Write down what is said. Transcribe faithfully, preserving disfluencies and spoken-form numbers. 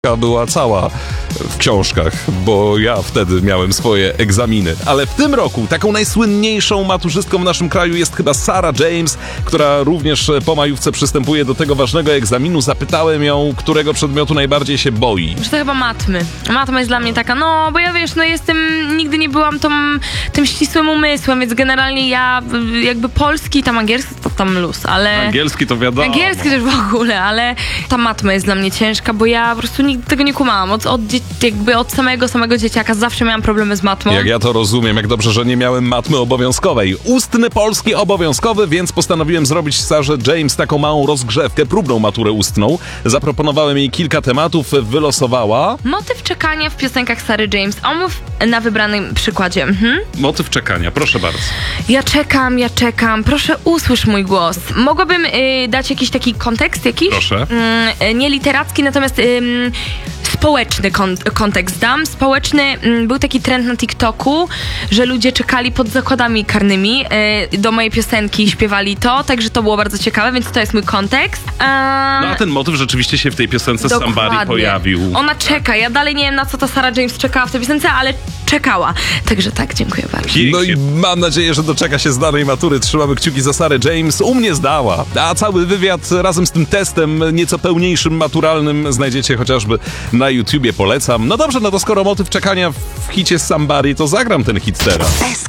była cała w książkach, bo ja wtedy miałem swoje egzaminy. Ale w tym roku taką najsłynniejszą maturzystką w naszym kraju jest chyba Sarah James, która również po majówce przystępuje do tego ważnego egzaminu. Zapytałem ją, którego przedmiotu najbardziej się boi. Że to chyba matmy. Matma jest dla mnie taka, no bo ja wiesz, no jestem, nigdy nie byłam tą, tym ścisłym umysłem, więc generalnie ja jakby polski, tam angielski to tam luz, ale... Angielski to wiadomo. Angielski też w ogóle, ale ta matma jest dla mnie ciężka, bo ja po prostu nigdy tego nie kumałam. Od, od, jakby od samego, samego dzieciaka zawsze miałam problemy z matmą. Jak ja to rozumiem, jak dobrze, że nie miałem matmy obowiązkowej. Ustny polski obowiązkowy, więc postanowiłem zrobić Sarze James taką małą rozgrzewkę, próbną maturę ustną. Zaproponowałem jej kilka tematów, wylosowała. Motyw czekania w piosenkach Sary James. Omów na wybranym przykładzie. Mhm. Motyw czekania, proszę bardzo. Ja czekam, ja czekam. Proszę usłysz mój głos. Mogłabym y, dać jakiś taki kontekst jakiś? Proszę. Y, nie literacki, natomiast y, społeczny kon- kontekst dam. Społeczny, y, był taki trend na TikToku, że ludzie czekali pod zakładami karnymi y, do mojej piosenki, śpiewali to, także to było bardzo ciekawe, więc to jest mój kontekst. Um, No a ten motyw rzeczywiście się w tej piosence Somebody pojawił. Ona czeka. Ja dalej nie wiem, na co ta Sarah James czekała w tej piosence, ale czekała. Także tak, dziękuję bardzo. No i mam nadzieję, że doczeka się zdanej matury. Trzymamy kciuki za Sarę James. U mnie zdała. A cały wywiad razem z tym testem nieco pełniejszym, maturalnym znajdziecie chociażby na YouTubie. Polecam. No dobrze, no to skoro motyw czekania w hicie Somebody, to zagram ten hit teraz.